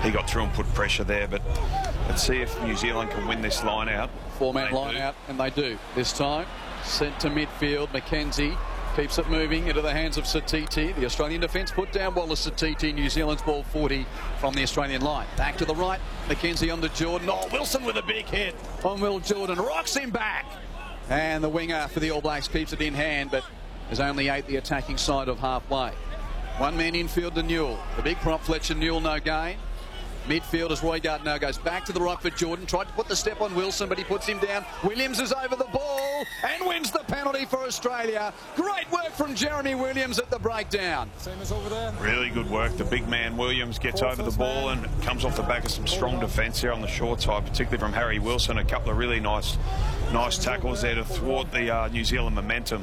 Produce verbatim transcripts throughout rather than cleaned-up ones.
he got through and put pressure there. But let's see if New Zealand can win this line out. Four-man line out, and they do this time. Sent to midfield, McKenzie keeps it moving into the hands of Satiti. The Australian defence put down Wallace Satiti. New Zealand's ball forty from the Australian line. Back to the right, McKenzie on to Jordan. Oh, Wilson with a big hit on Will Jordan, rocks him back. And the winger for the All Blacks keeps it in hand, but is only eight the attacking side of halfway. One man infield to Newell. The big prop, Fletcher Newell, no gain. Midfield as Roygaard now goes back to the right for Jordan. Tried to put the step on Wilson, but he puts him down. Williams is over the ball and wins the penalty for Australia. Great work from Jeremy Williams at the breakdown. Same as over there. Really good work. The big man Williams gets over the ball and comes off the back of some strong defence here on the short side, particularly from Harry Wilson. A couple of really nice, nice tackles there to thwart the uh, New Zealand momentum.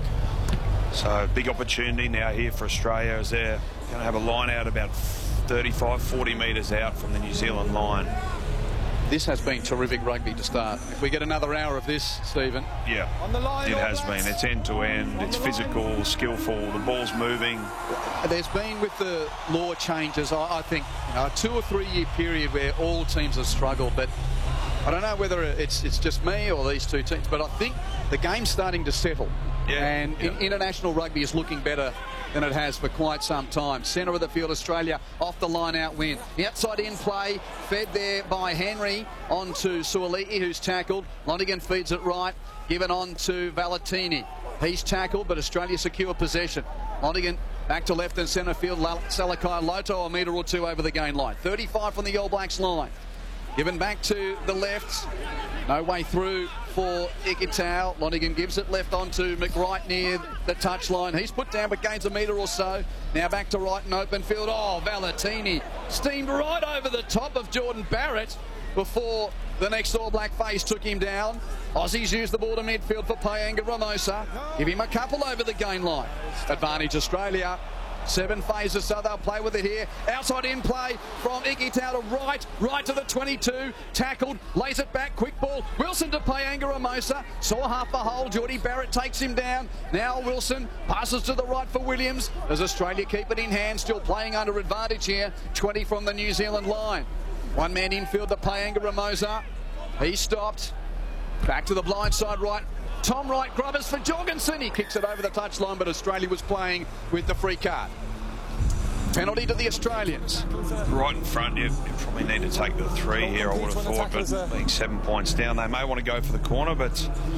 So big opportunity now here for Australia as they're going to have a line out about thirty-five, forty metres out from the New Zealand line. This has been terrific rugby to start. If we get another hour of this, Stephen. Yeah, on the line, it has been. It's end-to-end, it's physical, skillful, the ball's moving. There's been, with the law changes, I, I think, you know, a two or three year period where all teams have struggled, but I don't know whether it's it's just me or these two teams, but I think the game's starting to settle. Yeah, and yeah. In, international rugby is looking better than it has for quite some time. Centre of the field, Australia off the line out win. The outside in play, fed there by Henry onto Suoli'i, who's tackled. Lonergan feeds it right, given on to Valentini. He's tackled, but Australia secure possession. Lonergan back to left and centre field. Salakai Loto a metre or two over the gain line. thirty-five from the All Blacks line. Given back to the left. No way through for Ikitau. Lonergan gives it left onto McWright near the touchline. He's put down but gains a metre or so. Now back to right in open field. Oh, Valentini steamed right over the top of Jordan Barrett before the next All Black face took him down. Aussies use the ball to midfield for Payanga Ramosa. Give him a couple over the gain line. Advantage Australia. Seven phases, so they'll play with it here. Outside in play from Ikitau to right, right to the twenty-two. Tackled, lays it back, quick ball. Wilson to Payanga Ramosa. Saw half a hole. Geordie Barrett takes him down. Now Wilson passes to the right for Williams. As Australia keep it in hand, still playing under advantage here. twenty from the New Zealand line. One man infield to Payanga Ramosa. He stopped. Back to the blind side right. Tom Wright grubbers for Jorgensen. He kicks it over the touchline, but Australia was playing with the free card. Penalty to the Australians. Right in front, you, you probably need to take the three here, I would have thought, but being seven points down, they may want to go for the corner, but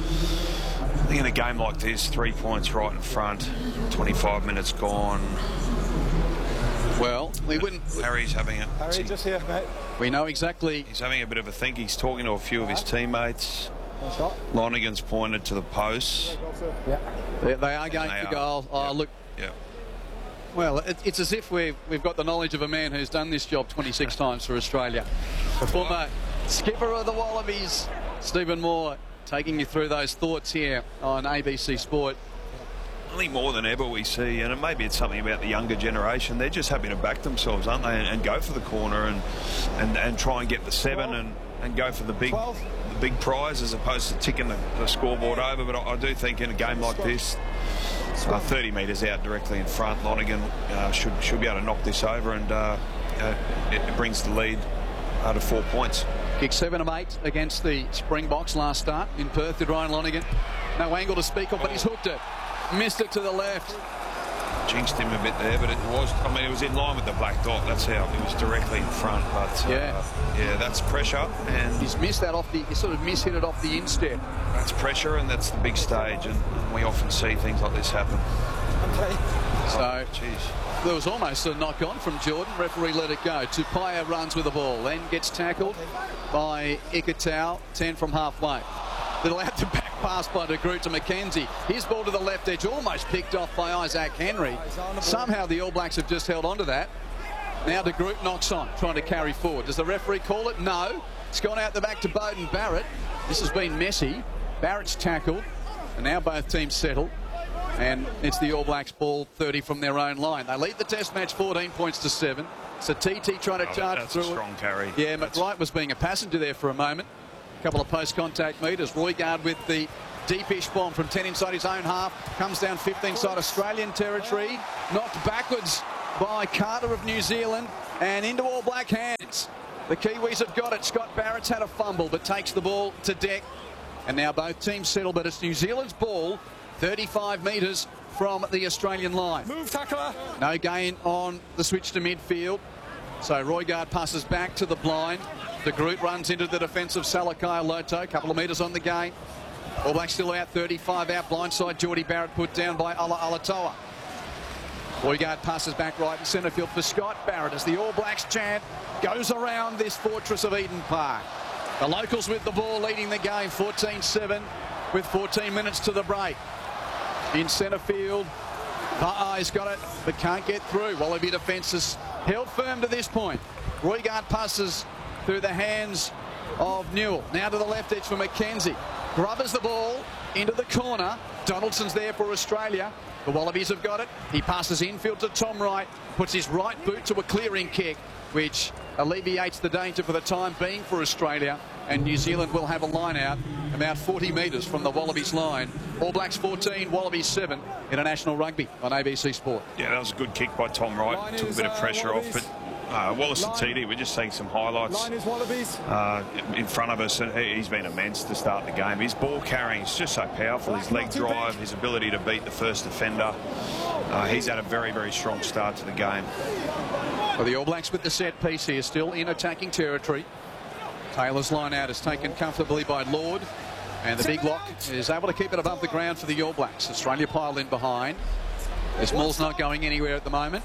I think in a game like this, three points right in front, twenty-five minutes gone. Well, we wouldn't... Harry's having a... Harry, just here, mate. We know exactly... He's having a bit of a think. He's talking to a few of his teammates. Lonergan's pointed to the posts. Yeah. They, they are going they for are. goal. Oh, yep. look. Yeah. Well, it, it's as if we've, we've got the knowledge of a man who's done this job twenty-six times for Australia. The former skipper of the Wallabies, Stephen Moore, taking you through those thoughts here on A B C Sport. I think more than ever we see, and maybe it's something about the younger generation, they're just happy to back themselves, aren't they, and, and go for the corner and, and, and try and get the seven and, and go for the big the big prize as opposed to ticking the, the scoreboard over. But I, I do think in a game like this, uh, thirty metres out directly in front, Lonergan uh, should, should be able to knock this over, and uh, uh, it, it brings the lead uh, to four points. Kick seven of eight against the Springboks last start in Perth did Ryan Lonergan. No angle to speak of, but he's hooked it. Missed it to the left. Jinxed him a bit there, but it was, I mean, it was in line with the black dot. That's how it was directly in front. But uh, yeah, yeah, that's pressure. And he's missed that off the, he sort of mishit it off the instep. That's pressure, and that's the big stage, and we often see things like this happen. Okay. So, jeez. There was almost a knock on from Jordan. Referee let it go. Tupaia runs with the ball, then gets tackled by Ikitau, ten from halfway. They're allowed to back pass by De Groot to McKenzie. His ball to the left edge, almost picked off by Isaac Henry. Somehow the All Blacks have just held on to that. Now De Groot knocks on, trying to carry forward. Does the referee call it? No. It's gone out the back to Beauden Barrett. This has been messy. Barrett's tackled, and now both teams settle. And it's the All Blacks ball, thirty from their own line. They lead the Test match fourteen points to seven. So T T trying to oh, charge that's through a strong it. carry. Yeah, that's... McWright was being a passenger there for a moment. A couple of post-contact meters. Roygaard with the deepish bomb from ten inside his own half. Comes down fifteen inside Australian territory. Knocked backwards by Carter of New Zealand and into All Black hands. The Kiwis have got it. Scott Barrett's had a fumble, but takes the ball to deck. And now both teams settle, but it's New Zealand's ball, thirty-five metres from the Australian line. Move, tackler. No gain on the switch to midfield. So Roigard passes back to the blind. De Groot runs into the defence of Salakai-Loto. A couple of metres on the gain. All Blacks still out, thirty-five out. Blindside, Geordie Barrett put down by Ala Alatoa. Roigard passes back right in centre field for Scott Barrett as the All Blacks chant goes around this fortress of Eden Park. The locals with the ball leading the game, fourteen seven with fourteen minutes to the break. In centre field, Va'ai's got it but can't get through. Wallaby defence is held firm to this point. Roigard passes through the hands of Newell. Now to the left edge for McKenzie. Grubbers the ball into the corner. Donaldson's there for Australia. The Wallabies have got it. He passes infield to Tom Wright. Puts his right boot to a clearing kick, which alleviates the danger for the time being for Australia. And New Zealand will have a line out about forty metres from the Wallabies line. All Blacks fourteen, Wallabies seven. International Rugby on A B C Sport. Yeah, that was a good kick by Tom Wright. Took a bit of pressure off, but uh, Wallace Satiti, we're just seeing some highlights uh, in front of us, and he's been immense to start the game. His ball carrying is just so powerful. His leg drive, his ability to beat the first defender. Uh, he's had a very, very strong start to the game. Well, the All Blacks with the set piece here, still in attacking territory. Taylor's line out is taken comfortably by Lord, and the big lock is able to keep it above the ground for the All Blacks. Australia piled in behind. This ball's not going anywhere at the moment.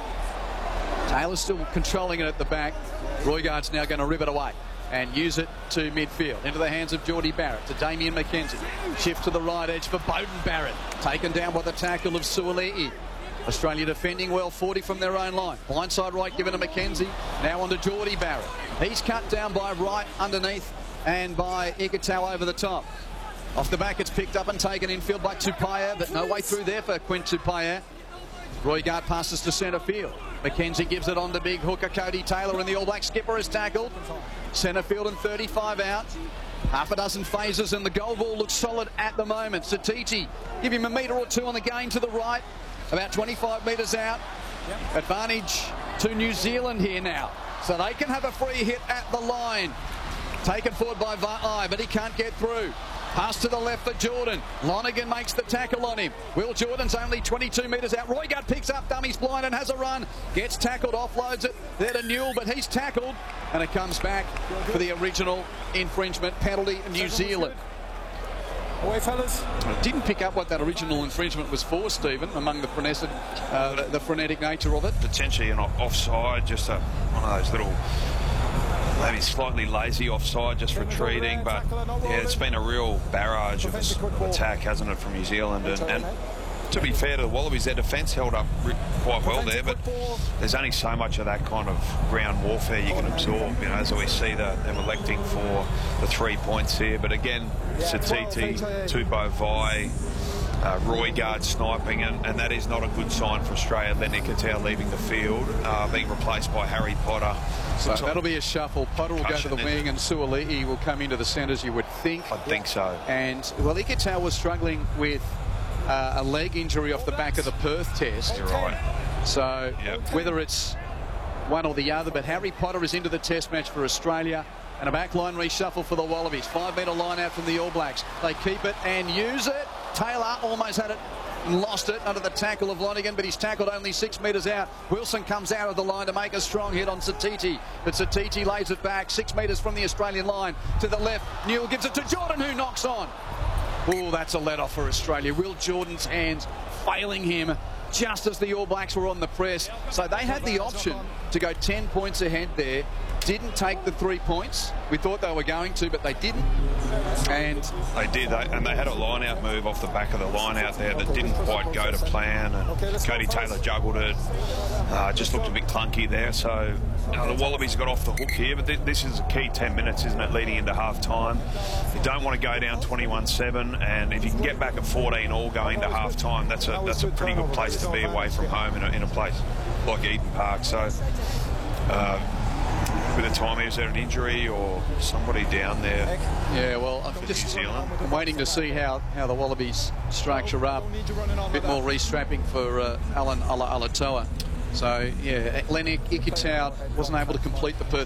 Taylor's still controlling it at the back. Roigard's now going to rip it away and use it to midfield. Into the hands of Geordie Barrett to Damien McKenzie. Shift to the right edge for Beauden Barrett. Taken down by the tackle of Suoli'i. Australia defending well, forty from their own line. Blindside right given to McKenzie. Now on to Geordie Barrett. He's cut down by Wright underneath and by Ikitau over the top. Off the back, it's picked up and taken infield by Tupaia, but no way through there for Quint Tupaia. Roigard passes to centre field. McKenzie gives it on to big hooker Cody Taylor, and the All Black skipper is tackled. Centre field and thirty-five out. Half a dozen phases, and the goal ball looks solid at the moment. Satiti, give him a metre or two on the gain to the right. About twenty-five metres out. Advantage to New Zealand here now. So they can have a free hit at the line. Taken forward by Va'ai, but he can't get through. Pass to the left for Jordan. Lonergan makes the tackle on him. Will Jordan's only twenty-two metres out. Roigard picks up, dummies blind and has a run. Gets tackled, offloads it there to Newell, but he's tackled. And it comes back for the original infringement penalty, New Zealand. Away, fellas. Didn't pick up what that original infringement was for, Stephen, among the frenetic, uh, the, the frenetic nature of it. Potentially an offside, just a, one of those little, maybe slightly lazy offside, just retreating. But yeah, it's been a real barrage of, of attack, hasn't it, from New Zealand? And, and to be fair to the Wallabies, their defence held up quite well there, but there's only so much of that kind of ground warfare you can absorb, you know, as we see the, them electing for the three points here. But again, Satiti, Tupou Vaa'i, uh, Roigard sniping, and, and that is not a good sign for Australia. Then Ikitau leaving the field, uh, being replaced by Harry Potter. So that'll be a shuffle. Potter will go to the wing, and Suoli'i will come into the centres, you would think. I think so. And, well, Ikitau was struggling with Uh, a leg injury off the back of the Perth test. You're right. So yep. Whether it's one or the other, but Harry Potter is into the test match for Australia, and a backline reshuffle for the Wallabies. Five metre line out from the All Blacks. They keep it and use it. Taylor almost had it and lost it under the tackle of Lonergan, but he's tackled only six metres out. Wilson comes out of the line to make a strong hit on Satiti, but Satiti lays it back six metres from the Australian line to the left. Newell gives it to Jordan, who knocks on. Oh, that's a let-off for Australia. Will Jordan's hands failing him just as the All Blacks were on the press. So they had the option to go ten points ahead there. Didn't take the three points. We thought they were going to, but they didn't. And they did, they, and they had a line-out move off the back of the line-out there that didn't quite go to plan. And Cody Taylor juggled it. Uh, just looked a bit clunky there. So uh, the Wallabies got off the hook here, but th this is a key ten minutes, isn't it, leading into half-time. You don't want to go down twenty-one seven, and if you can get back at fourteen all going to half-time, that's a that's a pretty good place to be away from home in a, in a place like Eden Park. So uh, with the time, is there an injury or somebody down there? Yeah, well, I'm just I'm waiting to see how, how the Wallabies structure up. A bit more restrapping for uh, Alan Ala Alatoa. So, yeah, Len Ikitau wasn't able to complete the Perth